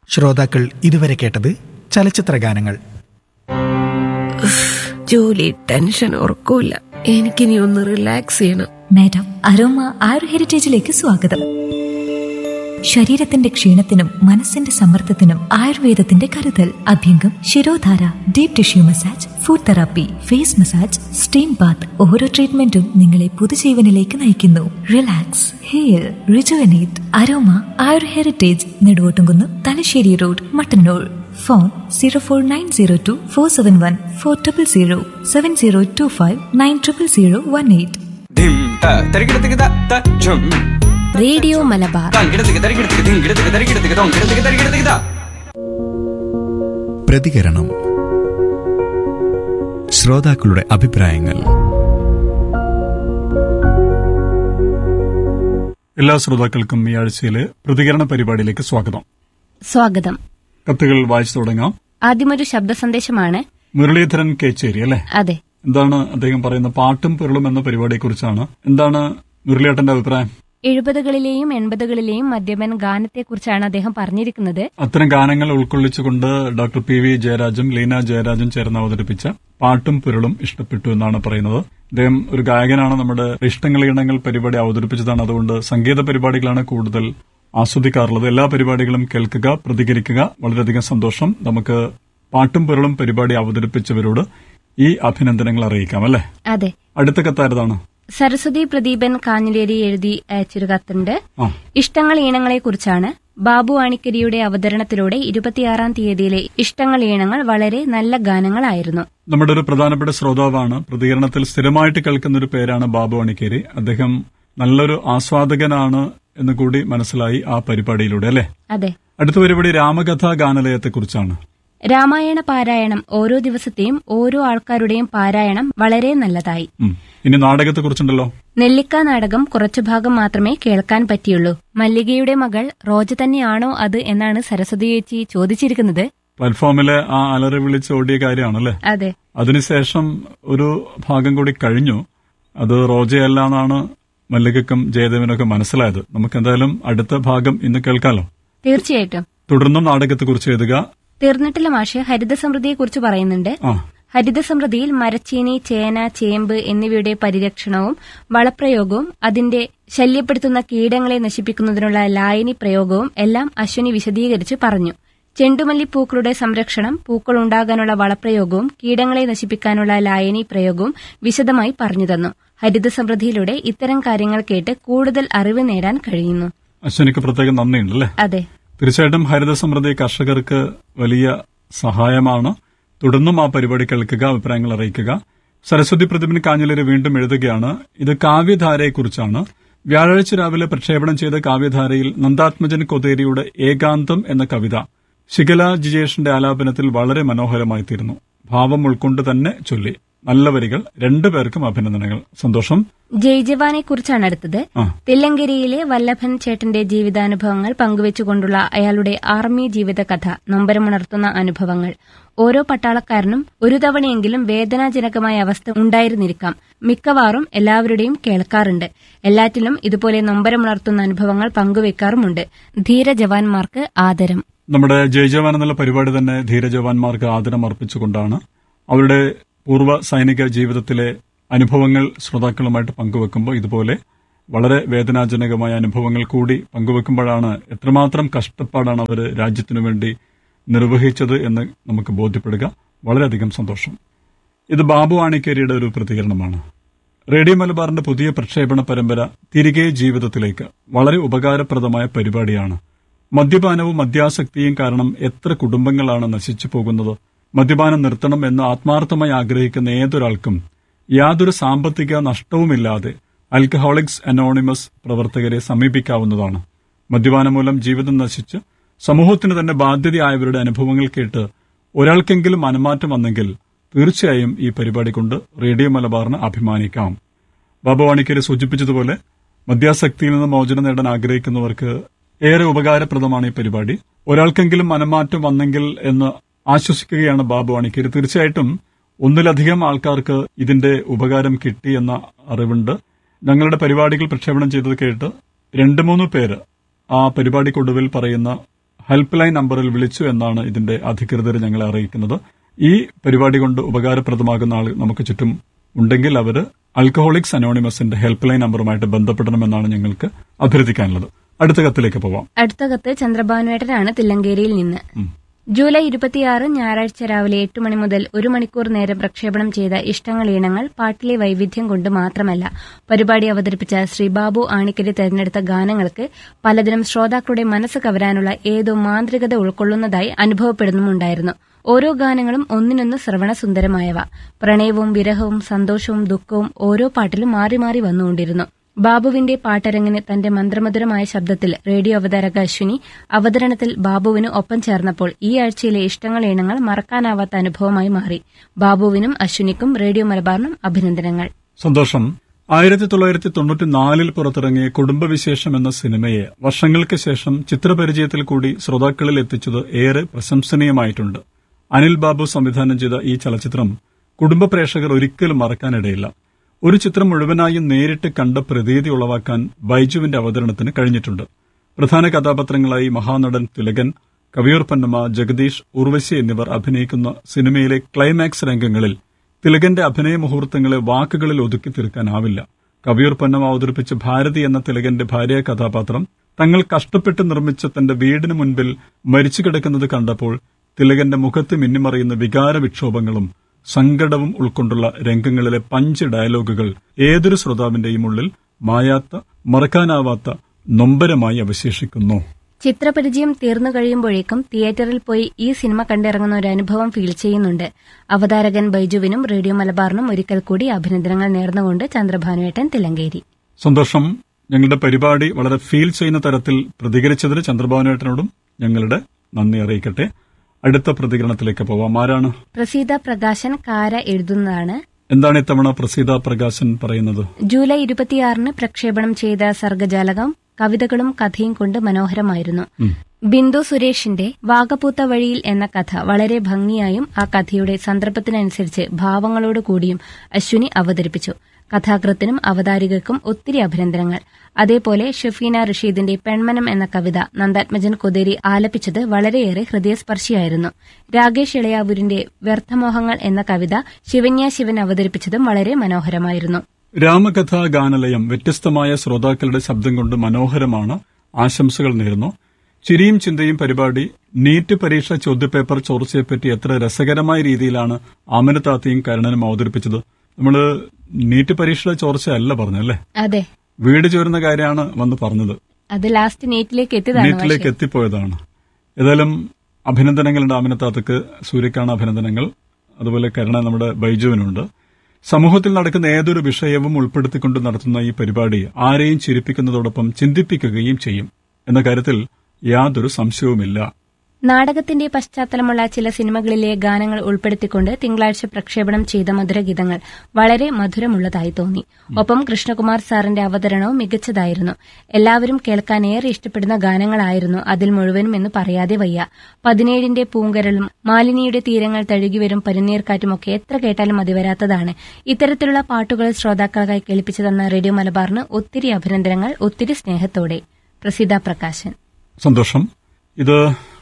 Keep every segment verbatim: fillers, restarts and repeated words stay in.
ശ്രോതാക്കൾ ഇതുവരെ കേട്ടത് ചലച്ചിത്ര ഗാനങ്ങൾ. ജോലി ടെൻഷൻ ഉറക്കൂല. എനിക്കിനി ഒന്ന് റിലാക്സ് ചെയ്യണം. മാഡം, അരോമ ആയുർ ഹെറിറ്റേജിലേക്ക് സ്വാഗതം. ശരീരത്തിന്റെ ക്ഷീണത്തിനും മനസ്സിന്റെ സമ്മർദ്ദത്തിനും ആയുർവേദത്തിന്റെ കരുതൽ. അഭ്യംഗം, shirodhara, deep tissue massage, food therapy, face massage, steam Baat, ഓരോ ട്രീറ്റ്മെന്റും നിങ്ങളെ പുതുജീവനിലേക്ക് നയിക്കുന്നു. Relax, heal, rejuvenate. Aroma Ayur heritage, Neduvottumkunnu, Thalassery road, Mattannur. Phone zero four nine zero to four seven one four triple zero seven zero to five nine triple zero one eight. Radio Malabar പ്രതികരണം. ശ്രോതാക്കളുടെ അഭിപ്രായങ്ങൾ. എല്ലാ ശ്രോതാക്കൾക്കും ഈ ആഴ്ചയിലെ പ്രതികരണ പരിപാടിയിലേക്ക് സ്വാഗതം. സ്വാഗതം. കത്തുകൾ വായിച്ചു തുടങ്ങാം. ആദ്യമൊരു ശബ്ദ സന്ദേശമാണ്. മുരളീധരൻ കേച്ചേരി അല്ലേ? അതെ. എന്താണ് അദ്ദേഹം പറയുന്ന പാട്ടും പിറളും എന്ന പരിപാടിയെ കുറിച്ചാണ്. എന്താണ് മുരളിയേട്ടന്റെ അഭിപ്രായം? എഴുപതുകളിലെയും എൺപതുകളിലെയും മദ്യപൻ ഗാനത്തെക്കുറിച്ചാണ് അദ്ദേഹം പറഞ്ഞിരിക്കുന്നത്. അത്തരം ഗാനങ്ങൾ ഉൾക്കൊള്ളിച്ചുകൊണ്ട് ഡോക്ടർ പി വി ജയരാജും ലീന ജയരാജും ചേർന്ന് അവതരിപ്പിച്ച പാട്ടും പിറളും ഇഷ്ടപ്പെട്ടു എന്നാണ് പറയുന്നത്. അദ്ദേഹം ഒരു ഗായകനാണ്. നമ്മുടെ ഇഷ്ടങ്ങൾ ഇണങ്ങൾ പരിപാടി അവതരിപ്പിച്ചതാണ്. അതുകൊണ്ട് സംഗീത പരിപാടികളാണ് കൂടുതൽ ആസ്വദിക്കാറുള്ളത്. എല്ലാ പരിപാടികളും കേൾക്കുക, പ്രതികരിക്കുക. വളരെയധികം സന്തോഷം. നമുക്ക് പാട്ടും പിറളും പരിപാടി അവതരിപ്പിച്ചവരോട് ഈ അഭിനന്ദനങ്ങൾ അറിയിക്കാം അല്ലേ? അതെ. അടുത്ത കത്താരതാണ്? സരസ്വതി പ്രദീപൻ കാഞ്ഞിലേരി എഴുതി അയച്ചൊരു കത്തുണ്ട്. ഇഷ്ടങ്ങൾ ഈണങ്ങളെ കുറിച്ചാണ്. ബാബു ആണിക്കരിയുടെ അവതരണത്തിലൂടെ ഇരുപത്തിയാറാം തീയതിയിലെ ഇഷ്ടങ്ങൾ ഈണങ്ങൾ വളരെ നല്ല ഗാനങ്ങളായിരുന്നു. നമ്മുടെ ഒരു പ്രധാനപ്പെട്ട ശ്രോതാവാണ്. പ്രതികരണത്തിൽ സ്ഥിരമായിട്ട് കേൾക്കുന്ന ഒരു പേരാണ് ബാബു ആണിക്കേരി. അദ്ദേഹം നല്ലൊരു ആസ്വാദകനാണ് എന്ന് കൂടി മനസ്സിലായി ആ പരിപാടിയിലൂടെ അല്ലേ? അതെ. അടുത്ത പരിപാടി രാമകഥാ ഗാനലയത്തെ കുറിച്ചാണ്. രാമായണ പാരായണം ഓരോ ദിവസത്തെയും ഓരോ ആൾക്കാരുടെയും പാരായണം വളരെ നല്ലതായി. ഇനി നാടകത്തെ കുറിച്ചുണ്ടല്ലോ. നെല്ലിക്ക നാടകം കുറച്ചു ഭാഗം മാത്രമേ കേൾക്കാൻ പറ്റിയുള്ളൂ. മല്ലികയുടെ മകൾ റോജ തന്നെയാണോ അത് എന്നാണ് സരസ്വതി ചേച്ചി ചോദിച്ചിരിക്കുന്നത്. പ്ലാറ്റ്ഫോമിലെ ആ അലറി വിളിച്ച് ഓടിയ കാര്യമാണല്ലേ? അതെ. അതിനുശേഷം ഒരു ഭാഗം കൂടി കഴിഞ്ഞു. അത് റോജയല്ല എന്നാണ് മല്ലികക്കും ജയദേവനൊക്കെ മനസ്സിലായത്. നമുക്ക് എന്തായാലും അടുത്ത ഭാഗം ഇന്ന് കേൾക്കാലോ? തീർച്ചയായിട്ടും. തുടർന്നും നാടകത്തെക്കുറിച്ച് എഴുതുക. തീർന്നിട്ടില്ല മാഷ്. ഹരിതസമൃദ്ധിയെക്കുറിച്ച് പറയുന്നുണ്ട്. ഹരിതസമൃദ്ധിയിൽ മരച്ചീനി, ചേന, ചേമ്പ് എന്നിവയുടെ പരിരക്ഷണവും വളപ്രയോഗവും അതിന്റെ ശല്യപ്പെടുത്തുന്ന കീടങ്ങളെ നശിപ്പിക്കുന്നതിനുള്ള ലായനി പ്രയോഗവും എല്ലാം അശ്വിനി വിശദീകരിച്ച് പറഞ്ഞു. ചെണ്ടുമല്ലിപ്പൂക്കളുടെ സംരക്ഷണം, പൂക്കൾ ഉണ്ടാകാനുള്ള വളപ്രയോഗവും കീടങ്ങളെ നശിപ്പിക്കാനുള്ള ലായനി പ്രയോഗവും വിശദമായി പറഞ്ഞുതന്നു. ഹരിതസമൃദ്ധിയിലൂടെ ഇത്തരം കാര്യങ്ങൾ കേട്ട് കൂടുതൽ അറിവ് നേടാൻ കഴിയുന്നു. അശ്വിനിക്ക് പ്രത്യേകം നന്ദിയുണ്ടല്ലേ? അതെ. തീർച്ചയായിട്ടും ഹരിതസമൃദ്ധി കർഷകർക്ക് വലിയ സഹായമാണ്. തുടർന്നും ആ പരിപാടി കേൾക്കുക, അഭിപ്രായങ്ങൾ അറിയിക്കുക. സരസ്വതി പ്രതിഭൻ കാഞ്ഞിലേരി വീണ്ടും എഴുതുകയാണ്. ഇത് കാവ്യധാരയെക്കുറിച്ചാണ്. വ്യാഴാഴ്ച രാവിലെ പ്രക്ഷേപണം ചെയ്ത കാവ്യധാരയിൽ നന്ദാത്മജൻ കൊതേരിയുടെ ഏകാന്തം എന്ന കവിത ശിഖല ജിജേഷിന്റെ ആലാപനത്തിൽ വളരെ മനോഹരമായി തീർന്നു. ഭാവം ഉൾക്കൊണ്ട് തന്നെ ചൊല്ലി. നല്ല വരികൾ. രണ്ടുപേർക്കും അഭിനന്ദനങ്ങൾ. സന്തോഷം. ജയ് ജവാനെ കുറിച്ചാണ് അടുത്തത്. തില്ലങ്കരിയിലെ വല്ലഭൻ ചേട്ടന്റെ ജീവിതാനുഭവങ്ങൾ പങ്കുവെച്ചുകൊണ്ടുള്ള അയാളുടെ ആർമി ജീവിതകഥ നൊമ്പരമുണർത്തുന്ന അനുഭവങ്ങൾ. ഓരോ പട്ടാളക്കാരനും ഒരു തവണയെങ്കിലും വേദനാജനകമായ അവസ്ഥ ഉണ്ടായിരുന്നിരിക്കാം. മിക്കവാറും എല്ലാവരുടെയും കേൾക്കാറുണ്ട്. എല്ലാറ്റിലും ഇതുപോലെ നൊമ്പരമുണർത്തുന്ന അനുഭവങ്ങൾ പങ്കുവെക്കാറുമുണ്ട്. ധീര ജവാന്മാർക്ക് ആദരം. നമ്മുടെ ജയ് ജവാൻ എന്നുള്ള പരിപാടി തന്നെ ധീര ജവാന്മാർക്ക് ആദരം അർപ്പിച്ചുകൊണ്ടാണ്. അവരുടെ പൂർവ്വ സൈനിക ജീവിതത്തിലെ അനുഭവങ്ങൾ ശ്രോതാക്കളുമായിട്ട് പങ്കുവെക്കുമ്പോൾ ഇതുപോലെ വളരെ വേദനാജനകമായ അനുഭവങ്ങൾ കൂടി പങ്കുവെക്കുമ്പോഴാണ് എത്രമാത്രം കഷ്ടപ്പാടാണ് അവർ രാജ്യത്തിനു വേണ്ടി നിർവഹിച്ചത് എന്ന് നമുക്ക് ബോധ്യപ്പെടുക. വളരെയധികം സന്തോഷം. ഇത് ബാബു ആണിക്കേരിയുടെ ഒരു പ്രതികരണമാണ്. റേഡിയോ മലബാറിന്റെ പുതിയ പ്രക്ഷേപണ പരമ്പര തിരികെ ജീവിതത്തിലേക്ക് വളരെ ഉപകാരപ്രദമായ പരിപാടിയാണ്. മദ്യപാനവും മദ്യാസക്തിയും കാരണം എത്ര കുടുംബങ്ങളാണ് നശിച്ചു പോകുന്നത്. മദ്യപാനം നിർത്തണം എന്ന് ആത്മാർത്ഥമായി ആഗ്രഹിക്കുന്ന ഏതൊരാൾക്കും യാതൊരു സാമ്പത്തിക നഷ്ടവുമില്ലാതെ ആൽക്കഹോളിക്സ് അനോണിമസ് പ്രവർത്തകരെ സമീപിക്കാവുന്നതാണ്. മദ്യപാനം മൂലം ജീവിതം നശിച്ച് സമൂഹത്തിന് തന്നെ ബാധ്യതയായവരുടെ അനുഭവങ്ങൾ കേട്ട് ഒരാൾക്കെങ്കിലും മനമാറ്റം വന്നെങ്കിൽ തീർച്ചയായും ഈ പരിപാടി കൊണ്ട് റേഡിയോ മലബാറിന് അഭിമാനിക്കാം. ബാബു വാണിക്കര് സൂചിപ്പിച്ചതുപോലെ മദ്യാസക്തിയിൽ നിന്ന് മോചനം നേടാൻ ആഗ്രഹിക്കുന്നവർക്ക് ഏറെ ഉപകാരപ്രദമാണ് ഈ പരിപാടി. ഒരാൾക്കെങ്കിലും മനമാറ്റം വന്നെങ്കിൽ എന്ന് ആശ്വസിക്കുകയാണ് ബാബു വാണിക്കര്. തീർച്ചയായിട്ടും ഒന്നിലധികം ആൾക്കാർക്ക് ഇതിന്റെ ഉപകാരം കിട്ടി എന്ന അറിവുണ്ട്. ഞങ്ങളുടെ പരിപാടികൾ പ്രക്ഷേപണം ചെയ്തത് കേട്ട് രണ്ടു മൂന്ന് പേര് ആ പരിപാടിക്കൊടുവിൽ പറയുന്ന ഹെൽപ്പ് ലൈൻ നമ്പറിൽ വിളിച്ചു എന്നാണ് ഇതിന്റെ അധികൃതർ ഞങ്ങളെ അറിയിക്കുന്നത്. ഈ പരിപാടി കൊണ്ട് ഉപകാരപ്രദമാകുന്ന ആൾ നമുക്ക് ചുറ്റും ഉണ്ടെങ്കിൽ അവർ ആൽക്കഹോളിക്സ് അനോണിമസിന്റെ ഹെൽപ്പ് ലൈൻ നമ്പറുമായിട്ട് ബന്ധപ്പെടണമെന്നാണ് ഞങ്ങൾക്ക് അഭ്യർത്ഥിക്കാനുള്ളത്. അടുത്ത കത്തിലേക്ക് പോവാം. അടുത്ത കത്ത് ചന്ദ്രഭാനുവേട്ടനാണ് തില്ലങ്കേരിയിൽ നിന്ന്. ജൂലൈ ഇരുപത്തിയാറ് ഞായറാഴ്ച രാവിലെ എട്ട് മണി മുതൽ ഒരു മണിക്കൂർ നേരം പ്രക്ഷേപണം ചെയ്ത ഇഷ്ടങ്ങൾ ഈണങ്ങൾ പാട്ടിലെ വൈവിധ്യം കൊണ്ട് മാത്രമല്ല, പരിപാടി അവതരിപ്പിച്ച ശ്രീ ബാബു ആണിക്കരി തെരഞ്ഞെടുത്ത ഗാനങ്ങൾക്ക് പലതിനും ശ്രോതാക്കളുടെ മനസ്സ് കവരാനുള്ള ഏതോ മാന്ത്രികത ഉൾക്കൊള്ളുന്നതായി അനുഭവപ്പെടുന്നുമുണ്ടായിരുന്നു. ഓരോ ഗാനങ്ങളും ഒന്നിനൊന്ന് ശ്രവണസുന്ദരമായവ. പ്രണയവും വിരഹവും സന്തോഷവും ദുഃഖവും ഓരോ പാട്ടിലും മാറി മാറി വന്നുകൊണ്ടിരുന്നു. ബാബുവിന്റെ പാട്ടരങ്ങിന് തന്റെ മന്ത്രമധുരമായ ശബ്ദത്തിൽ റേഡിയോ അവതാരക അശ്വിനി അവതരണത്തിൽ ബാബുവിന് ഒപ്പം ചേർന്നപ്പോൾ ഈ ആഴ്ചയിലെ ഇഷ്ടങ്ങൾ ഈണങ്ങൾ മറക്കാനാവാത്ത അനുഭവമായി മാറി. ബാബുവിനും അശ്വിനിക്കും റേഡിയോ മലബാറിനും അഭിനന്ദനങ്ങൾ. സന്തോഷം. ആയിരത്തി തൊള്ളായിരത്തി തൊണ്ണൂറ്റിനാലിൽ പുറത്തിറങ്ങിയ കുടുംബവിശേഷം എന്ന സിനിമയെ വർഷങ്ങൾക്ക് ശേഷം ചിത്രപരിചയത്തിൽ കൂടി ശ്രോതാക്കളിൽ എത്തിച്ചത് ഏറെ പ്രശംസനീയമായിട്ടുണ്ട്. അനിൽ ബാബു സംവിധാനം ചെയ്ത ഈ ചലച്ചിത്രം കുടുംബ പ്രേക്ഷകർ ഒരിക്കലും മറക്കാനിടയില്ല. ഒരു ചിത്രം മുഴുവനായും നേരിട്ട് കണ്ട പ്രതീതി ഉളവാക്കാൻ ബൈജുവിന്റെ അവതരണത്തിന് കഴിഞ്ഞിട്ടുണ്ട്. പ്രധാന കഥാപാത്രങ്ങളായി മഹാനടൻ തിലകൻ, കവിയൂർ പൊന്നമ്മ, ജഗദീഷ്, ഉർവശി എന്നിവർ അഭിനയിക്കുന്ന സിനിമയിലെ ക്ലൈമാക്സ് രംഗങ്ങളിൽ തിലകന്റെ അഭിനയ മുഹൂർത്തങ്ങളെ വാക്കുകളിൽ ഒതുക്കി തീർക്കാനാവില്ല. കവിയൂർ പൊന്നമ്മ അവതരിപ്പിച്ച ഭാരതി എന്ന തിലകന്റെ ഭാര്യ കഥാപാത്രം തങ്ങൾ കഷ്ടപ്പെട്ട് നിർമ്മിച്ച തന്റെ വീടിന് മുൻപിൽ മരിച്ചു കിടക്കുന്നത് കണ്ടപ്പോൾ തിലകന്റെ മുഖത്ത് മിന്നിമറിയുന്ന വികാര വിക്ഷോഭങ്ങളും സങ്കടവും ഉൾക്കൊണ്ടുള്ള രംഗങ്ങളിലെ പഞ്ച് ഡയലോഗുകൾ ഏതൊരു ശ്രോതാവിന്റെയും ഉള്ളിൽ മായാത്ത, മറക്കാനാവാത്ത നൊമ്പരമായി അവശേഷിക്കുന്നു. ചിത്രപരിചയം തീർന്നു കഴിയുമ്പോഴേക്കും തിയേറ്ററിൽ പോയി ഈ സിനിമ കണ്ടിറങ്ങുന്ന ഒരു അനുഭവം ഫീൽ ചെയ്യുന്നുണ്ട്. അവതാരകൻ ബൈജുവിനും റേഡിയോ മലബാറിനും ഒരിക്കൽ കൂടി അഭിനന്ദനങ്ങൾ നേർന്നുകൊണ്ട് ചന്ദ്രഭാനുവേട്ടൻ തില്ലങ്കേരി. സന്തോഷം. ഞങ്ങളുടെ പരിപാടി വളരെ ഫീൽ ചെയ്യുന്ന തരത്തിൽ പ്രതികരിച്ചതിന് ചന്ദ്രഭാനുവേട്ടനോടും ഞങ്ങളുടെ നന്ദി അറിയിക്കട്ടെ. അടുത്ത പ്രതികരണത്തിലേക്ക് പോവാം. ആരാണ്? പ്രസീത പ്രകാശൻ കാര എഴുതുന്നതാണ്. എന്താണ് ഇത്തവണ പ്രസീത പ്രകാശൻ പറയുന്നത്? ജൂലൈ ഇരുപത്തിയാറിന് പ്രക്ഷേപണം ചെയ്ത സർഗജാലകം കവിതകളും കഥയും കൊണ്ട് മനോഹരമായിരുന്നു. ബിന്ദു സുരേഷിന്റെ വാഗപൂത്ത വഴിയിൽ എന്ന കഥ വളരെ ഭംഗിയായും ആ കഥയുടെ സന്ദർഭത്തിനനുസരിച്ച് ഭാവങ്ങളോട് കൂടിയും അശ്വിനി അവതരിപ്പിച്ചു. കഥാകൃത്തിനും അവതാരികർക്കും ഒത്തിരി അഭിനന്ദനങ്ങൾ. അതേപോലെ ഷഫീന റഷീദിന്റെ പെൺമനം എന്ന കവിത നന്ദാത്മജൻ കൊതേരി ആലപിച്ചത് വളരെയേറെ ഹൃദയസ്പർശിയായിരുന്നു. രാകേഷ് ഇളയാവൂരിന്റെ വ്യർത്ഥമോഹങ്ങൾ എന്ന കവിത ശിവന്യ ശിവൻ അവതരിപ്പിച്ചതും വളരെ മനോഹരമായിരുന്നു. രാമകഥാ ഗാനലയം വ്യത്യസ്തമായ ശ്രോതാക്കളുടെ ശബ്ദം കൊണ്ട് മനോഹരമാണ്. ആശംസകൾ നേരുന്നു. ചിരിയും ചിന്തയും പരിപാടി നീറ്റ് പരീക്ഷ ചോദ്യപേപ്പർ ചോർച്ചയെപ്പറ്റി എത്ര രസകരമായ രീതിയിലാണ് ആമനത്താത്തയും കരുണനും അവതരിപ്പിച്ചത്. നമ്മള് നീറ്റ് പരീക്ഷയുടെ ചോർച്ചയല്ല പറഞ്ഞല്ലേ? അതെ, വീട് ചോരുന്ന കാര്യമാണ് വന്ന് പറഞ്ഞത്. അത് ലാസ്റ്റ് നീറ്റിലേക്ക് എത്തിയതാണ്, നീറ്റിലേക്ക് എത്തിപ്പോയതാണ്. ഏതായാലും അഭിനന്ദനങ്ങളുണ്ട് ആമിനത്താത്തക്ക്, സൂര്യക്കാണ് അഭിനന്ദനങ്ങൾ. അതുപോലെ കരുണ നമ്മുടെ ബൈജുവിനുണ്ട്. സമൂഹത്തിൽ നടക്കുന്ന ഏതൊരു വിഷയവും ഉൾപ്പെടുത്തിക്കൊണ്ട് നടത്തുന്ന ഈ പരിപാടി ആരെയും ചിരിപ്പിക്കുന്നതോടൊപ്പം ചിന്തിപ്പിക്കുകയും ചെയ്യും എന്ന കാര്യത്തിൽ യാതൊരു സംശയവുമില്ല. നാടകത്തിന്റെ പശ്ചാത്തലമുള്ള ചില സിനിമകളിലെ ഗാനങ്ങൾ ഉൾപ്പെടുത്തിക്കൊണ്ട് തിങ്കളാഴ്ച പ്രക്ഷേപണം ചെയ്ത മധുരഗീതങ്ങൾ വളരെ മധുരമുള്ളതായി തോന്നി. ഒപ്പം കൃഷ്ണകുമാർ സാറിന്റെ അവതരണവും മികച്ചതായിരുന്നു. എല്ലാവരും കേൾക്കാൻ ഏറെ ഇഷ്ടപ്പെടുന്ന ഗാനങ്ങളായിരുന്നു അതിൽ മുഴുവനും എന്ന് പറയാതെ വയ്യ. പതിനേഴിന്റെ പൂങ്കരലും മാലിനിയുടെ തീരങ്ങൾ തഴുകിവരും പനിനീർക്കാറ്റുമൊക്കെ എത്ര കേട്ടാലും മതിവരാത്തതാണ്. ഇത്തരത്തിലുള്ള പാട്ടുകൾ ശ്രോതാക്കൾക്കായി കേൾപ്പിച്ചു തന്ന റേഡിയോ മലബാറിന് ഒത്തിരി അഭിനന്ദനങ്ങൾ, ഒത്തിരി സ്നേഹത്തോടെ. പ്രസീത പ്രകാശൻ. സന്തോഷം. ഇത്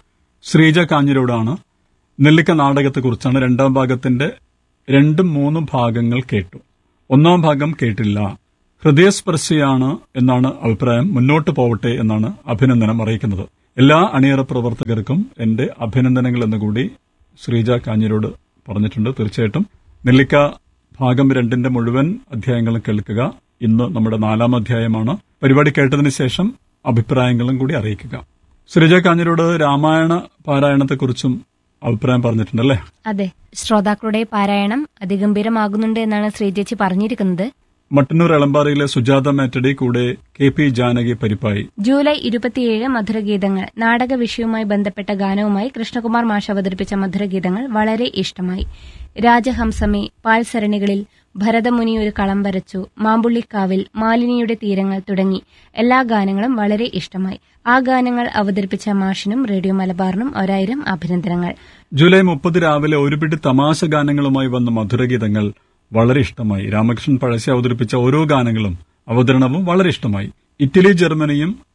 ശ്രീജ കാഞ്ഞിരോടാണ്. നെല്ലിക്ക നാടകത്തെക്കുറിച്ചാണ്. രണ്ടാം ഭാഗത്തിന്റെ രണ്ടും മൂന്നും ഭാഗങ്ങൾ കേട്ടു. ഒന്നാം ഭാഗം കേട്ടില്ല. ഹൃദയസ്പർശിയാണ് എന്നാണ് അഭിപ്രായം. മുന്നോട്ട് പോവട്ടെ എന്നാണ് അഭിനന്ദനം അറിയിക്കുന്നത്. എല്ലാ അണിയറ പ്രവർത്തകർക്കും എന്റെ അഭിനന്ദനങ്ങൾ എന്നുകൂടി ശ്രീജ കാഞ്ഞിരോട് പറഞ്ഞിട്ടുണ്ട്. തീർച്ചയായിട്ടും നെല്ലിക്ക ഭാഗം രണ്ടിന്റെ മുഴുവൻ അധ്യായങ്ങളും കേൾക്കുക. ഇന്ന് നമ്മുടെ നാലാം അധ്യായമാണ്. പരിപാടി കേട്ടതിന് ശേഷം അഭിപ്രായങ്ങളും കൂടി അറിയിക്കുക. ശ്രീജ കാഞ്ഞിരോട് രാമായണ പാരായണത്തെക്കുറിച്ചും അഭിപ്രായം പറഞ്ഞിട്ടുണ്ടല്ലേ? അതെ, ശ്രോതാക്കളുടെ പാരായണം അതിഗംഭീരമാകുന്നുണ്ട് എന്നാണ് ശ്രീജേച്ചി പറഞ്ഞിരിക്കുന്നത്. മട്ടന്നൂർ എളമ്പാറയിലെ സുജാത മാറ്റടി, കൂടെ കെ പി ജാനകി പരിപ്പായി. ജൂലൈ ഇരുപത്തിയേഴ് മധുരഗീതങ്ങൾ നാടക വിഷയവുമായി ബന്ധപ്പെട്ട ഗാനവുമായി കൃഷ്ണകുമാർ മാഷ് അവതരിപ്പിച്ച മധുരഗീതങ്ങൾ വളരെ ഇഷ്ടമായി. രാജഹംസമേ, പാൽസരണികളിൽ, ഭരതമുനി ഒരു കളം വരച്ചു, മാമ്പുള്ളിക്കാവിൽ, മാലിനിയുടെ തീരങ്ങൾ തുടങ്ങി എല്ലാ ഗാനങ്ങളും വളരെ ഇഷ്ടമായി. ആ ഗാനങ്ങൾ അവതരിപ്പിച്ച മാഷിനും റേഡിയോ മലബാറിനും ഒരായിരം അഭിനന്ദനങ്ങൾ. ജൂലൈ മുപ്പത് രാവിലെ ഒരു പിടി തമാശ ഗാനങ്ങളുമായി വന്ന മധുരഗീതങ്ങൾ വളരെ ഇഷ്ടമായി. രാമകൃഷ്ണൻ പഴശ്ശി അവതരിപ്പിച്ച ഓരോ ഗാനങ്ങളും അവതരണവും വളരെ ഇഷ്ടമായി. ഇറ്റലി, ജർമ്മനിയും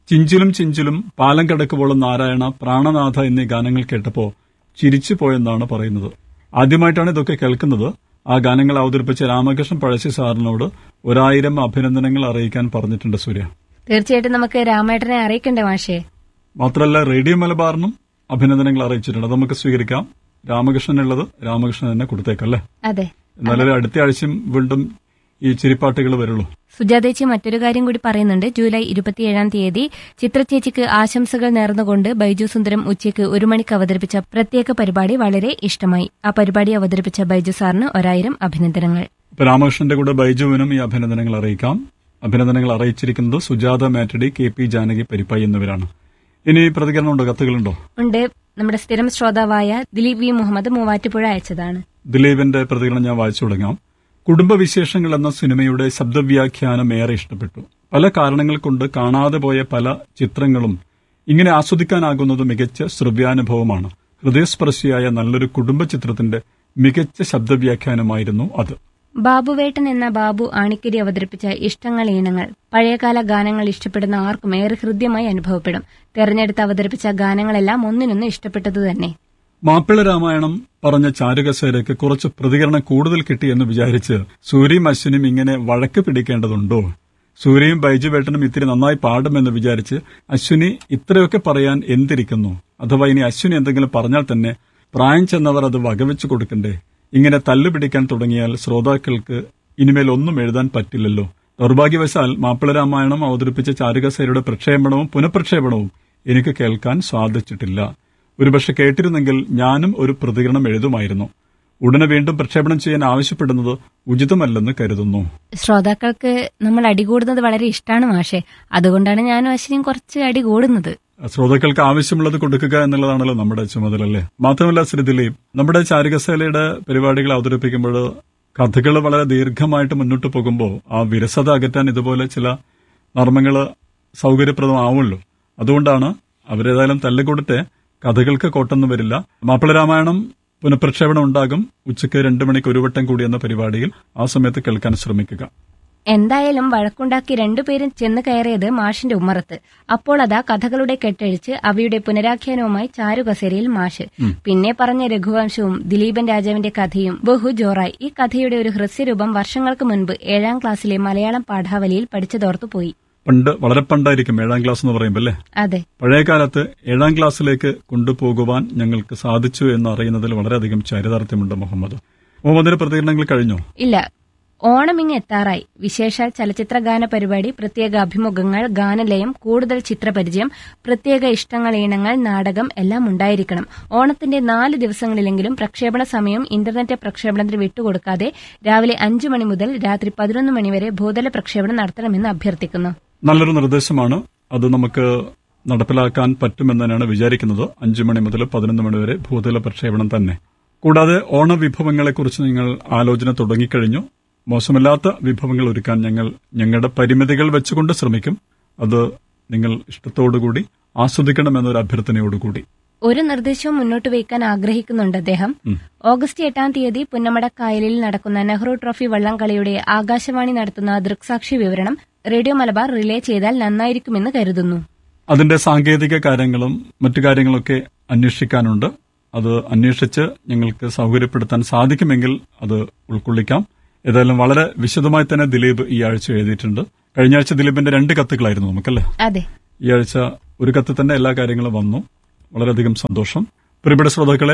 ചിഞ്ചിലും ചിഞ്ചിലും പാലം കടക്കുവോളം നാരായണ, പ്രാണനാഥ എന്നീ ഗാനങ്ങൾ കേട്ടപ്പോ ചിരിച്ചു പോയെന്നാണ് പറയുന്നത്. ആദ്യമായിട്ടാണ് ഇതൊക്കെ കേൾക്കുന്നത്. ആ ഗാനങ്ങൾ അവതരിപ്പിച്ച രാമകൃഷ്ണൻ പഴശ്ശി സാറിനോട് ഒരായിരം അഭിനന്ദനങ്ങൾ അറിയിക്കാൻ പറഞ്ഞിട്ടുണ്ട് സൂര്യ. തീർച്ചയായിട്ടും നമുക്ക് രാമേട്ടനെ അറിയിക്കണ്ടേ മാഷേ? മാത്രമല്ല റേഡിയോ മലബാറിനും അഭിനന്ദനങ്ങൾ അറിയിച്ചിട്ടുണ്ട്. അത് നമുക്ക് സ്വീകരിക്കാം. രാമകൃഷ്ണനുള്ളത് രാമകൃഷ്ണൻ തന്നെ കൊടുത്തേക്കല്ലേ? അതെ. എന്നാലും അടുത്ത ആഴ്ചയും വീണ്ടും ഈ ചിരിപ്പാട്ടുകൾ വരുള്ളൂ. സുജാതേച്ചി മറ്റൊരു കാര്യം കൂടി പറയുന്നുണ്ട്. ജൂലൈ ഇരുപത്തിയേഴാം തീയതി ചിത്രചേച്ചിക്ക് ആശംസകൾ നേർന്നുകൊണ്ട് ബൈജു സുന്ദരം ഉച്ചയ്ക്ക് ഒരു മണിക്ക് അവതരിപ്പിച്ച പ്രത്യേക പരിപാടി വളരെ ഇഷ്ടമായി. ആ പരിപാടി അവതരിപ്പിച്ച ബൈജു സാറിന് ഒരായിരം അഭിനന്ദനങ്ങൾ. ഇപ്പൊ രാമകൃഷ്ണന്റെ കൂടെ ബൈജുവിനും ഈ അഭിനന്ദനങ്ങൾ അറിയിക്കാം. അഭിനന്ദനങ്ങൾ അറിയിച്ചിരിക്കുന്നത് സുജാത മാറ്റടി, കെ പി ജാനകി പരിപ്പായി എന്നിവരാണ്. ഇനി പ്രതികരണമുണ്ടോ? കത്തുകളുണ്ടോ? ഉണ്ട്. നമ്മുടെ സ്ഥിരം ശ്രോതാവായ ദിലീപ് വി മുഹമ്മദ് മൂവാറ്റുപുഴ അയച്ചതാണ്. ദിലീപിന്റെ പ്രതികരണം ഞാൻ വായിച്ചു തുടങ്ങാം. കുടുംബവിശേഷങ്ങൾ എന്ന സിനിമയുടെ ശബ്ദവ്യാഖ്യാനം ഏറെ ഇഷ്ടപ്പെട്ടു. പല കാരണങ്ങൾ കൊണ്ട് കാണാതെ പോയ പല ചിത്രങ്ങളും ഇങ്ങനെ ആസ്വദിക്കാനാകുന്നത് മികച്ച ശ്രവ്യാനുഭവമാണ്. ഹൃദയസ്പർശിയായ നല്ലൊരു കുടുംബ ചിത്രത്തിന്റെ മികച്ച ശബ്ദവ്യാഖ്യാനമായിരുന്നു അത്. ബാബുവേട്ടൻ എന്ന ബാബു ആണിക്കരി അവതരിപ്പിച്ച ഇഷ്ടങ്ങൾ ഈണങ്ങൾ പഴയകാല ഗാനങ്ങൾ ഇഷ്ടപ്പെടുന്ന ആർക്കും ഏറെ ഹൃദ്യമായി അനുഭവപ്പെടും. തെരഞ്ഞെടുത്ത് അവതരിപ്പിച്ച ഗാനങ്ങളെല്ലാം ഒന്നിനൊന്ന് ഇഷ്ടപ്പെട്ടതു തന്നെ. മാപ്പിള രാമായണം പറഞ്ഞ ചാരുകസേരയ്ക്ക് കുറച്ച് പ്രതികരണം കൂടുതൽ കിട്ടിയെന്ന് വിചാരിച്ച് സൂര്യയും അശ്വിനും ഇങ്ങനെ വഴക്ക് പിടിക്കേണ്ടതുണ്ടോ? സൂര്യയും ബൈജുവേട്ടനും ഇത്തിരി നന്നായി പാടുമെന്ന് വിചാരിച്ച് അശ്വിനി ഇത്രയൊക്കെ പറയാൻ എന്തിരിക്കുന്നു? അഥവാ ഇനി അശ്വിനി എന്തെങ്കിലും പറഞ്ഞാൽ തന്നെ പ്രായം ചെന്നവർ അത് വകവെച്ചു കൊടുക്കണ്ടേ? ഇങ്ങനെ തല്ലുപിടിക്കാൻ തുടങ്ങിയാൽ ശ്രോതാക്കൾക്ക് ഇനിമേൽ ഒന്നും എഴുതാൻ പറ്റില്ലല്ലോ. ദൗർഭാഗ്യവശാൽ മാപ്പിള രാമായണം അവതരിപ്പിച്ച ചാരുകസേരയുടെ പ്രക്ഷേപണവും പുനഃപ്രക്ഷേപണവും എനിക്ക് കേൾക്കാൻ സാധിച്ചിട്ടില്ല. ഒരുപക്ഷെ കേട്ടിരുന്നെങ്കിൽ ഞാനും ഒരു പ്രതികരണം എഴുതുമായിരുന്നു. ഉടനെ വീണ്ടും പ്രക്ഷേപണം ചെയ്യാൻ ആവശ്യപ്പെടുന്നത് ഉചിതമല്ലെന്ന് കരുതുന്നു. ശ്രോതാക്കൾക്ക് നമ്മൾ അടികൂടുന്നത് വളരെ ഇഷ്ടമാണ് മാഷെ. അതുകൊണ്ടാണ് ഞാനും അശ്വിനിയും കുറച്ച് അടികൂടുന്നത്. ശ്രോതാക്കൾക്ക് ആവശ്യമുള്ളത് കൊടുക്കുക എന്നുള്ളതാണല്ലോ നമ്മുടെ ചുമതല, അല്ലേ? മാത്രമല്ല ശ്രീ ദിലീപ്, നമ്മുടെ ചാരുകസേലയുടെ പരിപാടികൾ അവതരിപ്പിക്കുമ്പോൾ കഥകൾ വളരെ ദീർഘമായിട്ട് മുന്നോട്ട് പോകുമ്പോൾ ആ വിരസത അകറ്റാൻ ഇതുപോലെ ചില നർമ്മങ്ങൾ സൗകര്യപ്രദമാവുമല്ലോ. അതുകൊണ്ടാണ് അവരേതായാലും തല്ലുകൊടുത്ത് കഥകൾക്ക് കോട്ടൊന്നും വരില്ല. മാപ്പിള രാമായണം പുനഃപ്രക്ഷേപണം ഉണ്ടാകും ഉച്ചയ്ക്ക് രണ്ടു മണിക്ക് ഒരു വട്ടം കൂടി എന്ന പരിപാടിയിൽ. ആ സമയത്ത് കേൾക്കാൻ ശ്രമിക്കുക. എന്തായാലും വഴക്കുണ്ടാക്കി രണ്ടുപേരും ചെന്ന് കയറിയത് മാഷിന്റെ ഉമ്മറത്ത്. അപ്പോൾ അതാ കഥകളുടെ കെട്ടഴിച്ച് അവയുടെ പുനരാഖ്യാനവുമായി ചാരുകസേരയിൽ മാഷ്. പിന്നെ പറഞ്ഞ രഘുവംശവും ദിലീപൻ രാജാവിന്റെ കഥയും ബഹു ജോറായി. ഈ കഥയുടെ ഒരു ഹ്രസ്വരൂപം വർഷങ്ങൾക്ക് മുൻപ് ഏഴാം ക്ലാസ്സിലെ മലയാളം പാഠാവലിയിൽ പഠിച്ചതോർത്തു പോയി. പണ്ട്, വളരെ പണ്ടായിരിക്കും ഏഴാം ക്ലാസ് എന്ന് പറയുമ്പോൾ, അല്ലേ? അതെ. പഴയകാലത്ത് ഏഴാം ക്ലാസ്സിലേക്ക് കൊണ്ടുപോകുവാൻ ഞങ്ങൾക്ക് സാധിച്ചു എന്ന് അറിയുന്നതിൽ വളരെയധികം ചരിതാർത്ഥ്യമുണ്ട്. മുഹമ്മദ് മുഹമ്മദിന്റെ പ്രതികരണങ്ങൾ കഴിഞ്ഞോ? ഇല്ല. ഓണം ഇങ്ങ് എത്താറായി. വിശേഷാൽ ചലച്ചിത്ര ഗാന പരിപാടി, പ്രത്യേക അഭിമുഖങ്ങൾ, ഗാനലയം, കൂടുതൽ ചിത്രപരിചയം, പ്രത്യേക ഇഷ്ടങ്ങൾ ഈണങ്ങൾ, നാടകം എല്ലാം ഉണ്ടായിരിക്കണം. ഓണത്തിന്റെ നാല് ദിവസങ്ങളിലെങ്കിലും പ്രക്ഷേപണ സമയം ഇന്റർനെറ്റ് പ്രക്ഷേപണത്തിന് വിട്ടുകൊടുക്കാതെ രാവിലെ അഞ്ചു മണി മുതൽ രാത്രി പതിനൊന്ന് മണിവരെ ഭൂതല പ്രക്ഷേപണം നടത്തണമെന്ന് അഭ്യർത്ഥിക്കുന്നു. നല്ലൊരു നിർദ്ദേശമാണ്. അത് നമുക്ക് നടപ്പിലാക്കാൻ പറ്റുമെന്ന് തന്നെയാണ് വിചാരിക്കുന്നത്. അഞ്ചു മണി മുതൽ പതിനൊന്ന് മണി വരെ ഭൂതല പ്രക്ഷേപണം തന്നെ. കൂടാതെ ഓണവിഭവങ്ങളെക്കുറിച്ച് നിങ്ങൾ ആലോചന തുടങ്ങിക്കഴിഞ്ഞു. മോശമില്ലാത്ത വിഭവങ്ങൾ ഒരുക്കാൻ ഞങ്ങൾ ഞങ്ങളുടെ പരിമിതികൾ വെച്ചുകൊണ്ട് ശ്രമിക്കും. അത് നിങ്ങൾ ഇഷ്ടത്തോടുകൂടി ആസ്വദിക്കണമെന്നൊരു അഭ്യർത്ഥനയോടുകൂടി ഒരു നിർദ്ദേശവും മുന്നോട്ട് വയ്ക്കാൻ ആഗ്രഹിക്കുന്നുണ്ട് അദ്ദേഹം. ഓഗസ്റ്റ് എട്ടാം തീയതി പുന്നമട കായലിൽ നടക്കുന്ന നെഹ്റു ട്രോഫി വള്ളംകളിയുടെ ആകാശവാണി നടത്തുന്ന ദൃക്സാക്ഷി വിവരണം റേഡിയോ മലബാർ റിലേ ചെയ്താൽ നന്നായിരിക്കുമെന്ന് കരുതുന്നു. അതിന്റെ സാങ്കേതിക കാര്യങ്ങളും മറ്റു കാര്യങ്ങളൊക്കെ അന്വേഷിക്കാനുണ്ട്. അത് അന്വേഷിച്ച് ഞങ്ങൾക്ക് സൗകര്യപ്പെടുത്താൻ സാധിക്കുമെങ്കിൽ അത് ഉൾക്കൊള്ളിക്കാം. ഏതായാലും വളരെ വിശദമായി തന്നെ ദിലീപ് ഈ ആഴ്ച എഴുതിയിട്ടുണ്ട്. കഴിഞ്ഞ ആഴ്ച ദിലീപിന്റെ രണ്ട് കത്തുകളായിരുന്നു നമുക്കല്ലേ? അതെ. ഈ ആഴ്ച ഒരു കത്ത് തന്നെ എല്ലാ കാര്യങ്ങളും വന്നു. വളരെയധികം സന്തോഷം. പ്രിയപ്പെട്ട ശ്രോതാക്കളെ,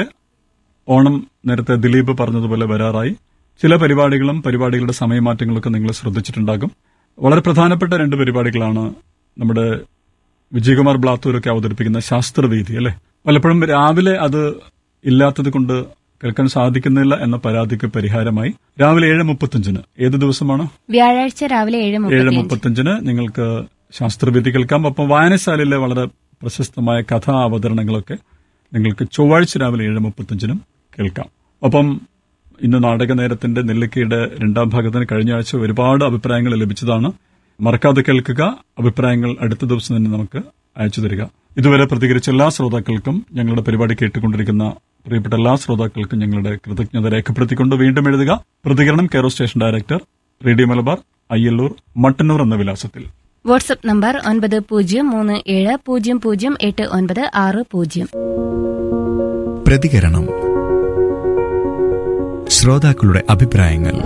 ഓണം നേരത്തെ ദിലീപ് പറഞ്ഞതുപോലെ വരാറായി. ചില പരിപാടികളും പരിപാടികളുടെ സമയമാറ്റങ്ങളൊക്കെ നിങ്ങൾ ശ്രദ്ധിച്ചിട്ടുണ്ടാകും. വളരെ പ്രധാനപ്പെട്ട രണ്ട് പരിപാടികളാണ് നമ്മുടെ വിജയകുമാർ ബ്ലാത്തൂരൊക്കെ അവതരിപ്പിക്കുന്ന ശാസ്ത്രവേദി, അല്ലെ? പലപ്പോഴും രാവിലെ അത് ഇല്ലാത്തത് കൊണ്ട് കേൾക്കാൻ സാധിക്കുന്നില്ല എന്ന പരാതിക്ക് പരിഹാരമായി രാവിലെ ഏഴ് മുപ്പത്തഞ്ചിന് ഏത് ദിവസമാണ്? വ്യാഴാഴ്ച രാവിലെ ഏഴ് മുപ്പത്തഞ്ചിന് നിങ്ങൾക്ക് ശാസ്ത്രവേദി കേൾക്കാം. ഒപ്പം വായനശാലയിലെ വളരെ പ്രശസ്തമായ കഥാ അവതരണങ്ങളൊക്കെ നിങ്ങൾക്ക് ചൊവ്വാഴ്ച രാവിലെ ഏഴ് മുപ്പത്തഞ്ചിനും കേൾക്കാം. ഒപ്പം ഇന്ന് നാടക നേരത്തിന്റെ നെല്ലിക്കയുടെ രണ്ടാം ഭാഗത്തിന് കഴിഞ്ഞ ആഴ്ച ഒരുപാട് അഭിപ്രായങ്ങൾ ലഭിച്ചതാണ്. മറക്കാതെ കേൾക്കുക. അഭിപ്രായങ്ങൾ അടുത്ത ദിവസം തന്നെ നമുക്ക് അയച്ചു തരിക. ഇതുവരെ പ്രതികരിച്ച എല്ലാ ശ്രോതാക്കൾക്കും, ഞങ്ങളുടെ പരിപാടി കേട്ടുകൊണ്ടിരിക്കുന്ന പ്രിയപ്പെട്ട എല്ലാ ശ്രോതാക്കൾക്കും ഞങ്ങളുടെ കൃതജ്ഞത രേഖപ്പെടുത്തിക്കൊണ്ട് വീണ്ടും എഴുതുക. പ്രതികരണം കെയറോ station director, radio Malabar, Ayyallur, Mattannur എന്ന വിലാസത്തിൽ. വാട്സ്ആപ്പ് നമ്പർ ഒൻപത് പൂജ്യം മൂന്ന് ഏഴ് പൂജ്യം പൂജ്യം എട്ട് ഒൻപത് ആറ് പൂജ്യം. പ്രതികരണം. ശ്രോതാക്കളുടെ അഭിപ്രായങ്ങൾ.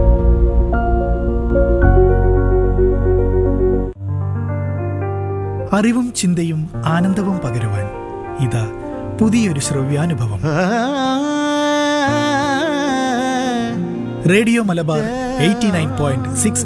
അറിവും ചിന്തയും ആനന്ദവും പകരുവാൻ ഇതാ പുതിയൊരു ശ്രവ്യാനുഭവം. Radio Malabar eighty nine point six